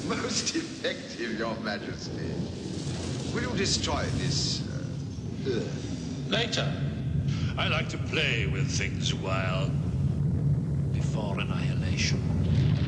Most effective, Your Majesty. Will you destroy this Earth? Later. I like to play with things a while. Before annihilation.